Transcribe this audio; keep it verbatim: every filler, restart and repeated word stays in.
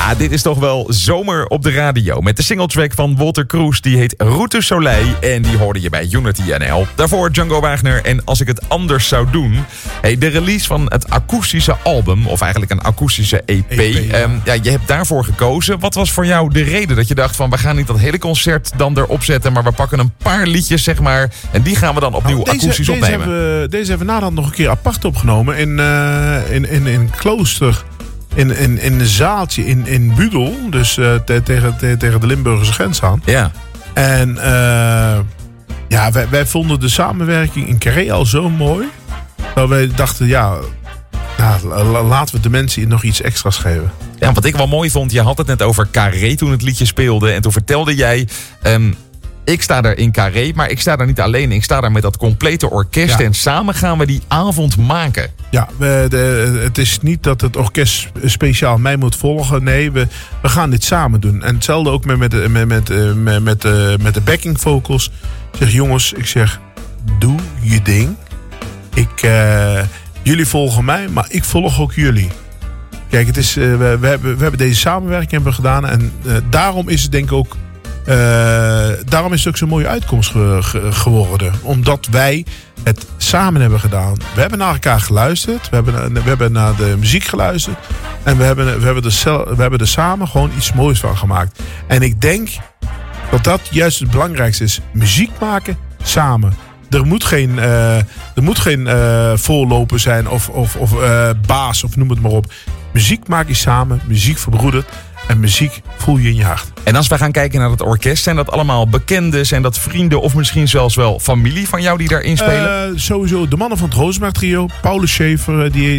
Ja, dit is toch wel zomer op de radio. Met de singletrack van Walter Cruz, die heet Route Soleil. En die hoorde je bij Unity N L. Daarvoor Django Wagner en Als ik het anders zou doen. Hey, de release van het akoestische album, of eigenlijk een akoestische E P. E P ja. Um, ja, je hebt daarvoor gekozen. Wat was voor jou de reden dat je dacht van, we gaan niet dat hele concert dan erop zetten, maar we pakken een paar liedjes, zeg maar, en die gaan we dan opnieuw nou, deze, akoestisch deze opnemen? Hebben we, deze hebben we naderhand nog een keer apart opgenomen in, uh, in, in, in Klooster. In, in, in een zaaltje in, in Budel. Dus uh, te, tegen, te, tegen de Limburgse grens aan. Ja. En uh, ja, wij, wij vonden de samenwerking in Carré al zo mooi. Dat wij dachten, ja, nou, laten we de mensen nog iets extra's geven. Ja, wat ik wel mooi vond, je had het net over Carré toen het liedje speelde. En toen vertelde jij, um, ik sta daar in Carré, maar ik sta daar niet alleen. Ik sta daar met dat complete orkest. Ja. En samen gaan we die avond maken. Ja, we, de, het is niet dat het orkest speciaal mij moet volgen. Nee, we, we gaan dit samen doen. En hetzelfde ook met, met, met, met, met, met, uh, met de backing vocals. Ik zeg, jongens, ik zeg, doe je ding. Ik, uh, jullie volgen mij, maar ik volg ook jullie. Kijk, het is, uh, we, we, hebben, we hebben deze samenwerking hebben gedaan. En uh, daarom is het denk ik ook... Uh, daarom is het ook zo'n mooie uitkomst ge, ge, geworden. Omdat wij het samen hebben gedaan. We hebben naar elkaar geluisterd. We hebben, we hebben naar de muziek geluisterd. En we hebben, we, hebben er, we hebben er samen gewoon iets moois van gemaakt. En ik denk dat dat juist het belangrijkste is. Muziek maken samen. Er moet geen, uh, er moet geen uh, voorloper zijn of, of, of uh, baas of noem het maar op. Muziek maak je samen. Muziek verbroedert. En muziek voel je in je hart. En als we gaan kijken naar het orkest, zijn dat allemaal bekenden? Zijn dat vrienden of misschien zelfs wel familie van jou die daarin spelen? Uh, sowieso de mannen van het Rozenberg Trio. Paulus Schaefer, die